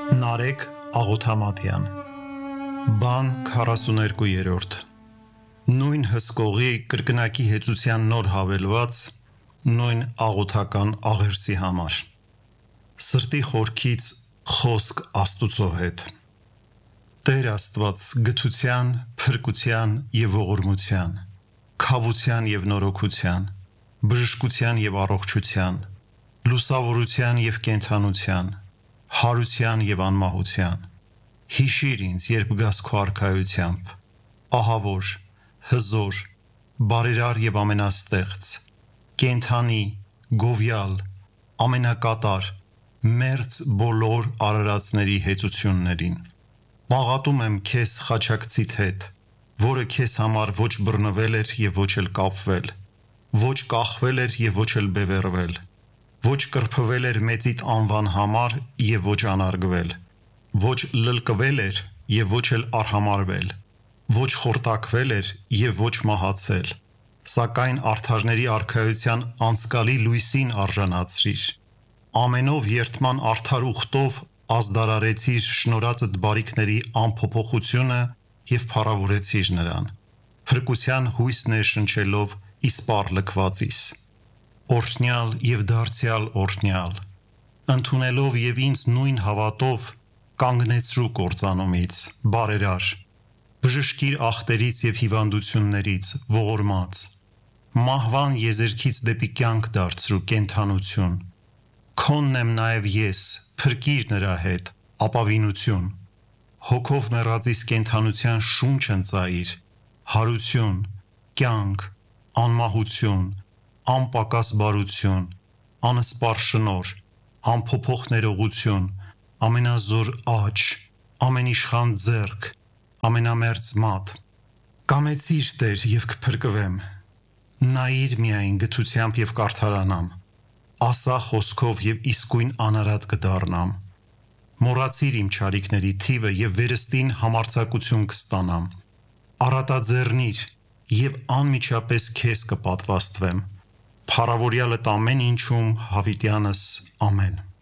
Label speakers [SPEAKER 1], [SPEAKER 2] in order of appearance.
[SPEAKER 1] Նարեկ Աղոթամատյան Բան 42-րդ Նույն հսկողի կրկնակի հեծության նոր հավելված նույն աղոթական աղերսի համար Սրտի խորքից խոսք Աստուծո հետ Տեր Աստված գթության, փրկության և ողորմության, քավության և նորոգության, բժշկության և առողջության, լուսավորության և կենդանության, հարության և անմահության, հիշիր ինձ, երբ գաս քո արքայությամբ, ահավոր, հզոր, բարերար և ամենաստեղծ, կենդանի, գովյալ, ամենակատար, մերձ բոլոր արարածների հեծություններին: Պաղատում եմ քեզ խաչակցիդ հետ, որը քեզ համար ոչ բռնվել էր և ոչ էլ կապվել, ոչ կախվել էր և ոչ էլ բևեռվել, ոչ կրբվել էր մեծիդ անվան համար և ոչ անարգվել, ոչ լլկվել էր և ոչ էլ արհամարհվել, ոչ խորտակվել էր և ոչ մահացել, սակայն արդարների արքայության անձկալի լույսին արժանացրիր: Ամենով երդման արդար ուխտով ազդարարեցիր շնորհածդ բարիքների անփոփոխությունը և փառավորեցիր նրան, փրկության հույս ներշնչելով իսպառ լքվածիս: Օրհնյալ և դարձյալ օրհնյալ, ընդունելով և ինձ նույն հավատով կանգնեցրու կործանումից, բարերար, բժշկիր ախտերից և հիվանդություններից, ողորմած, մահվան եզերքից դեպի կյանք դարձրու, կենդանություն, քոնն եմ նաև ես, փրկիր նրա հետ, ապավինություն, հոգով մեռածիս կենդանության շունչ ընծայիր, հարություն, կյանք, անմահություն, անպակաս բարություն, անսպառ շնորհ, անփոփոխ ներողություն, ամենազոր աջ, ամենիշխան ձեռք, ամենամերձ մատ: Կամեցիր Տեր և կփրկվեմ, նայիր միայն գթությամբ և կարդարանամ, ասա խոսքով և իսկույն անարատ կդառնամ: Մոռացիր իմ չարիքների թիվը և վերստին համարձակություն կստանամ: Առատաձեռնիր և անմիջապես քեզ կպատվաստվեմ: Փառավորյալդ ամեն ինչում հավիտյանս, ամեն: